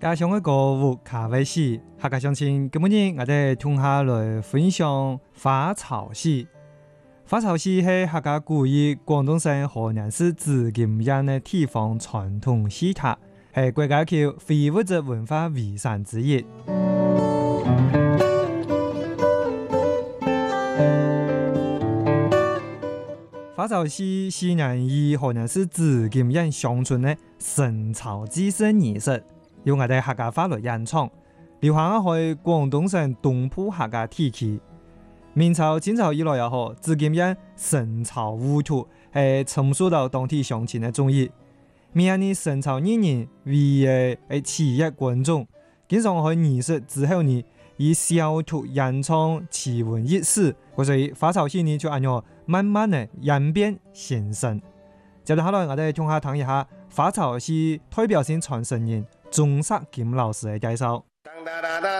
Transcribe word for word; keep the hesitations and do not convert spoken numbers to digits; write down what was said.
家鄉嘅歌舞卡威史，客家鄉親，今日我哋同下來分享花草史。花草史係客家古語廣東省河南市紫金縣嘅地方傳統戲塔，係國家級非物質文化遺產之一。花草史是源於河南市紫金縣鄉村嘅神草祭祀儀式，由我哋客家話來演唱，流行喺廣東省東部客家地區。明朝、清朝以來也好，紫金縣神草舞圖係承受到當地鄉親嘅中意。明年神草藝人為誒企業觀眾，經常喺儀式之後呢，以小圖演唱奇聞異事，所以花草史呢就按樣慢慢嘅演變形成。接住下來，我哋聽下聽一下花草史代表性傳承人鍾錫金老師嘅介紹。